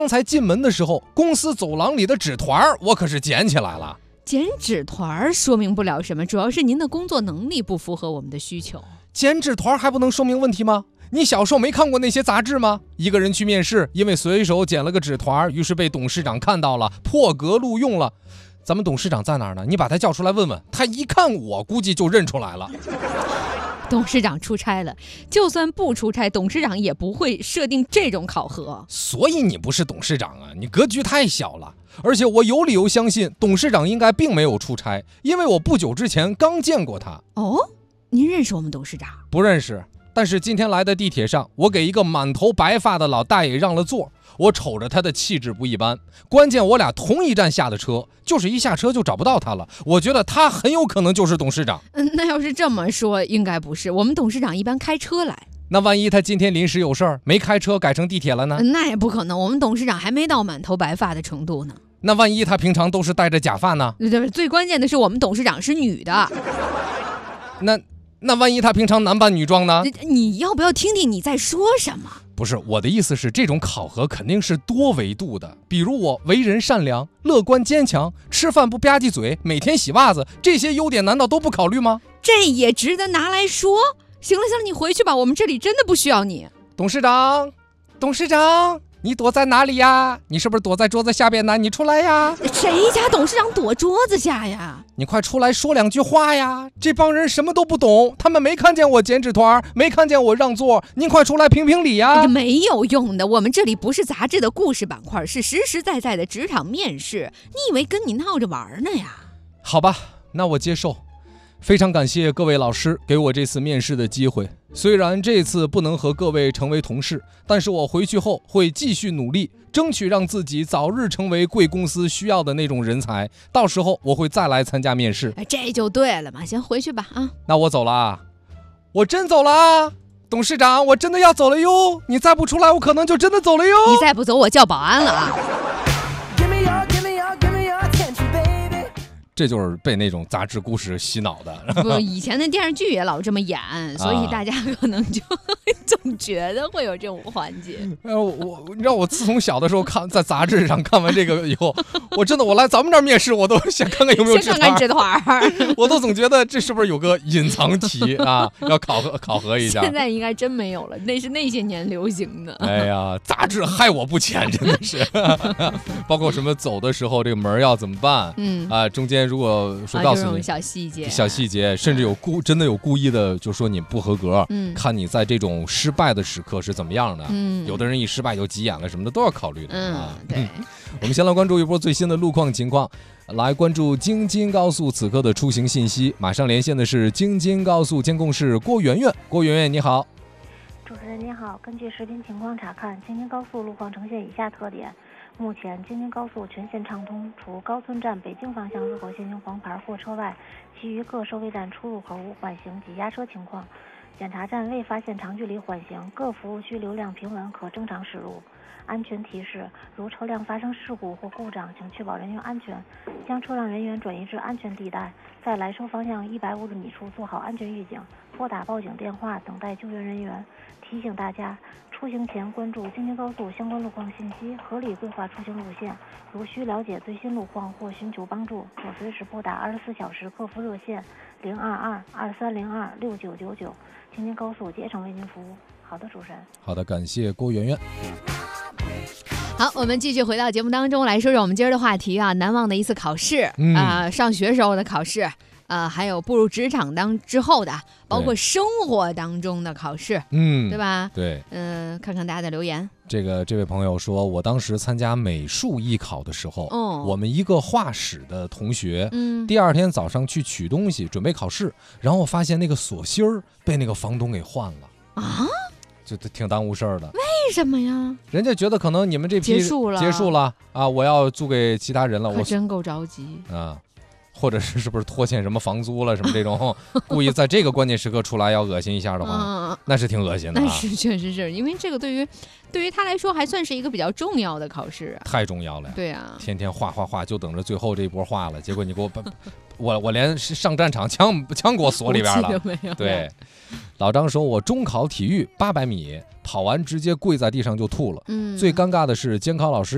刚才进门的时候，公司走廊里的纸团我可是捡起来了。 捡纸团说明不了什么，主要是您的工作能力不符合我们的需求。 捡纸团还不能说明问题吗？你小时候没看过那些杂志吗？一个人去面试，因为随手捡了个纸团，于是被董事长看到了，破格录用了。咱们董事长在哪儿呢？你把他叫出来问问，他一看我估计就认出来了。 董事长出差了，就算不出差，董事长也不会设定这种考核。 所以你不是董事长啊，你格局太小了。而且我有理由相信董事长应该并没有出差，因为我不久之前刚见过他。 哦，您认识我们董事长？ 不认识，但是今天来的地铁上，我给一个满头白发的老大爷让了座。我瞅着他的气质不一般，关键我俩同一站下的车，就是一下车就找不到他了。我觉得他很有可能就是董事长。 那要是这么说，应该不是。我们董事长一般开车来。 那万一他今天临时有事儿，没开车改成地铁了呢？ 那也不可能，我们董事长还没到满头白发的程度呢。 那万一他平常都是戴着假发呢？ 对，最关键的是我们董事长是女的。 那万一他平常男扮女装呢？ 你要不要听听你在说什么？ 不是，我的意思是，这种考核肯定是多维度的。比如我为人善良、乐观坚强，吃饭不吧唧嘴，每天洗袜子，这些优点难道都不考虑吗？ 这也值得拿来说。行了，你回去吧，我们这里真的不需要你。 董事长，你躲在哪里呀？你是不是躲在桌子下边呢？你出来呀！ 谁家董事长躲桌子下呀？ 你快出来说两句话呀！这帮人什么都不懂，他们没看见我捡纸团，没看见我让座，您快出来评评理呀！ 没有用的，我们这里不是杂志的故事板块，是实实在在的职场面试。你以为跟你闹着玩呢呀？ 好吧，那我接受。非常感谢各位老师给我这次面试的机会，虽然这次不能和各位成为同事，但是我回去后会继续努力，争取让自己早日成为贵公司需要的那种人才，到时候我会再来参加面试。 这就对了嘛，行，回去吧啊。 那我走了啊，我真走了啊，董事长，我真的要走了哟，你再不出来我可能就真的走了哟。 你再不走我叫保安了啊。 这就是被那种杂志故事洗脑的。 不，以前的电视剧也老这么演，所以大家可能就总觉得会有这种环节。 你知道我自从小的时候在杂志上看完这个以后，我来咱们这儿面试，我都先看看有没有纸团。 先看看纸团。 我都总觉得这是不是有个隐藏题啊？要考核一下。 现在应该真没有了，那是那些年流行的。 哎呀，杂志害我不浅，真的是。包括什么走的时候这个门要怎么办？中间如果说告诉你小细节， 甚至真的有故意的，就说你不合格，看你在这种失败的时刻是怎么样的。有的人一失败就急眼了什么的都要考虑的。 对。 我们先来关注一波最新的路况情况，来关注京津高速此刻的出行信息。马上连线的是京津高速监控室郭媛媛，郭媛媛你好。 主持人你好，根据实时情况查看，京津高速路况呈现以下特点。目前京津高速全线畅通，除高村站北京方向入口限行黄牌货车外，其余各收费站出入口无缓行及压车情况。检查站未发现长距离缓行，各服务区流量平稳，可正常驶入。安全提示：如车辆发生事故或故障，请确保人员安全，将车辆人员转移至安全地带，在来收方向150米处做好安全预警，拨打报警电话等待救援人员。提醒大家，出行前关注京津高速相关路况信息，合理规划出行路线。如需了解最新路况或寻求帮助，可随时拨打24小时客服热线022-2302-6999，京津高速竭诚为您服务。好的，主持人。好的， 感谢郭媛媛。 好，我们继续回到节目当中来说说我们今儿的话题啊，难忘的一次考试上学时候的考试。还有步入职场之后的，包括生活当中的考试，对吧？ 对， 看看大家的留言。 这位朋友说，我当时参加美术艺考的时候，我们一个画室的同学，第二天早上去取东西准备考试，然后我发现那个锁芯儿被那个房东给换了啊，就挺耽误事儿的。 为什么呀？ 人家觉得可能你们这批结束了啊，我要租给其他人了，我真够着急啊。或者是不是拖欠什么房租了什么这种，故意在这个关键时刻出来要恶心一下的话，那是挺恶心的。 那是确实是因为这个对于他来说还算是一个比较重要的考试太重要了呀。 对啊， 天天画就等着最后这一波画了，结果你给我连上战场枪给我锁里边了。对，老张说我中考体育800米跑完直接跪在地上就吐了。最尴尬的是监考老师